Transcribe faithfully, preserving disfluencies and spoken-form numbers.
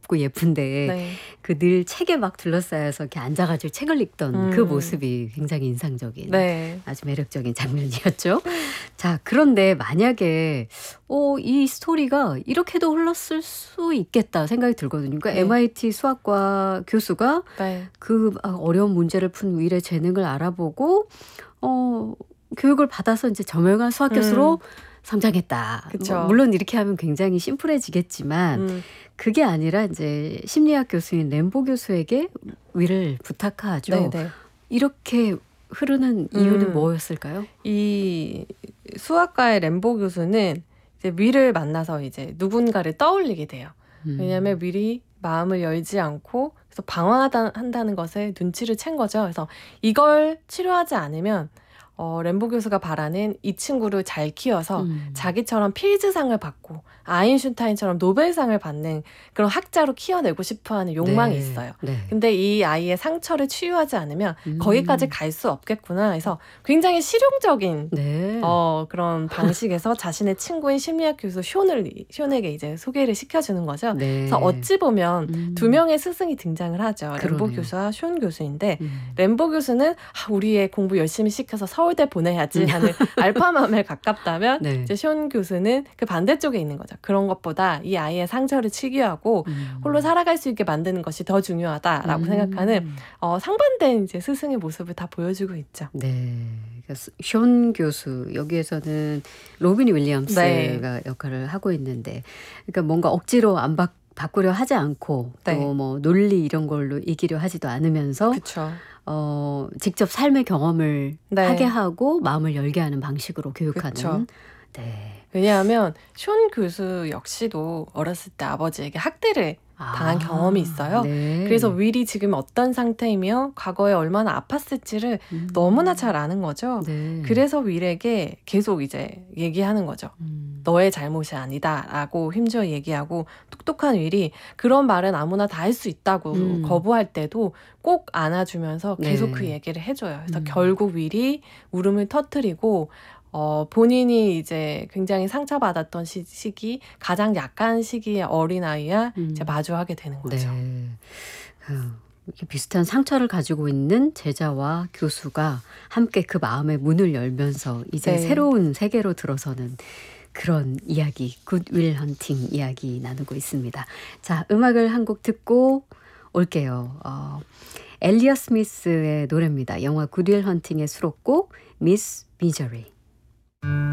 젊고 예쁜데 네. 그 늘 책에 막 둘러싸여서 이렇게 앉아가지고 책을 읽던 음. 그 모습이 굉장히 인상적인 네. 아주 매력적인 장면이었죠. 자, 그런데 만약에 어, 이 스토리가 이렇게도 흘렀을 수 있겠다 생각이 들거든요. 그러니까 네. 엠아이티 수학과 교수가 네. 그 아, 어려운 문제를 푼 윌의 재능을 알아보고 어, 교육을 받아서 이제 저명한 수학 교수로 음. 성장했다. 그쵸. 뭐 물론 이렇게 하면 굉장히 심플해지겠지만 음. 그게 아니라 이제 심리학 교수인 램보 교수에게 윌을 부탁하죠. 네네. 이렇게 흐르는 이유는 음. 뭐였을까요? 이 수학과의 램보 교수는 이제 윌을 만나서 이제 누군가를 떠올리게 돼요. 음. 왜냐하면 윌이 마음을 열지 않고 그래서 방황한다는 것에 눈치를 챈 거죠. 그래서 이걸 치료하지 않으면 어, 램보 교수가 바라는 이 친구를 잘 키워서 음. 자기처럼 필즈상을 받고 아인슈타인처럼 노벨상을 받는 그런 학자로 키워내고 싶어하는 욕망이 네. 있어요. 네. 근데 이 아이의 상처를 치유하지 않으면 음. 거기까지 갈 수 없겠구나 해서 굉장히 실용적인 네. 어, 그런 방식에서 자신의 친구인 심리학 교수 쇼를, 쇼에게 이제 소개를 시켜주는 거죠. 네. 그래서 어찌 보면 음. 두 명의 스승이 등장을 하죠. 램보 그러네요. 교수와 쇼 교수인데 음. 램보 교수는 아, 우리의 공부 열심히 시켜서 서울대 보내야지 하는 알파맘에 가깝다면 네. 이제 쇼 교수는 그 반대쪽에 있는 거죠. 그런 것보다 이 아이의 상처를 치유하고 음. 홀로 살아갈 수 있게 만드는 것이 더 중요하다라고 음. 생각하는 어, 상반된 이제 스승의 모습을 다 보여주고 있죠. 네. 그러니까 쇼 교수 여기에서는 로빈 윌리엄스가 네. 역할을 하고 있는데, 그러니까 뭔가 억지로 안 바, 바꾸려 하지 않고 네. 또 뭐 논리 이런 걸로 이기려 하지도 않으면서 그렇죠. 어, 직접 삶의 경험을 네. 하게 하고 마음을 열게 하는 방식으로 교육하는. 그쵸. 네. 왜냐하면 쇼 교수 역시도 어렸을 때 아버지에게 학대를 당한 아, 경험이 있어요. 네. 그래서 윌이 지금 어떤 상태이며 과거에 얼마나 아팠을지를 음. 너무나 잘 아는 거죠. 네. 그래서 윌에게 계속 이제 얘기하는 거죠. 음. 너의 잘못이 아니다 라고 힘주어 얘기하고, 똑똑한 윌이 그런 말은 아무나 다 할 수 있다고 음. 거부할 때도 꼭 안아주면서 계속 네. 그 얘기를 해줘요. 그래서 음. 결국 윌이 울음을 터뜨리고 어, 본인이 이제 굉장히 상처받았던 시, 시기, 가장 약한 시기의 어린아이와 음. 이제 마주하게 되는 거죠. 네. 어, 이렇게 비슷한 상처를 가지고 있는 제자와 교수가 함께 그 마음의 문을 열면서 이제 네. 새로운 세계로 들어서는 그런 이야기, 굿윌 헌팅 이야기 나누고 있습니다. 자, 음악을 한 곡 듣고 올게요. 어, 엘리엇 스미스의 노래입니다. 영화 굿윌 헌팅의 수록곡 미스 미저리.